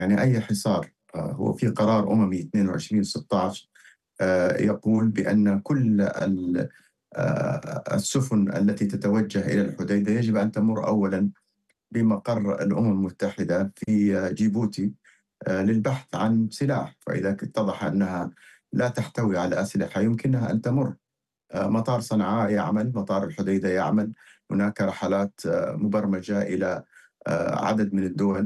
يعني أي حصار. هو في قرار أممي 2216 يقول بأن كل السفن التي تتوجه إلى الحديدة يجب أن تمر أولا بمقر الأمم المتحدة في جيبوتي للبحث عن سلاح، فإذا اتضح أنها لا تحتوي على أسلحة يمكنها أن تمر. مطار صنعاء يعمل، مطار الحديدة يعمل، هناك رحلات مبرمجة إلى عدد من الدول.